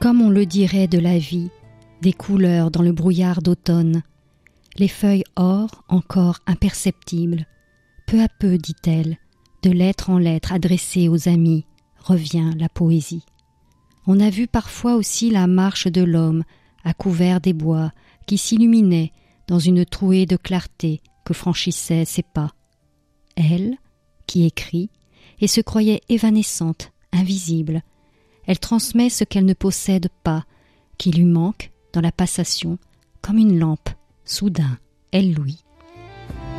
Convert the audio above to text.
Comme on le dirait de la vie, des couleurs dans le brouillard d'automne, les feuilles or encore imperceptibles. Peu à peu, dit-elle, de lettre en lettre adressée aux amis, revient la poésie. On a vu parfois aussi la marche de l'homme à couvert des bois qui s'illuminait dans une trouée de clarté que franchissaient ses pas. Elle, qui écrit, et se croyait évanescente, invisible, elle transmet ce qu'elle ne possède pas, qui lui manque dans la passation, comme une lampe. Soudain, elle louit.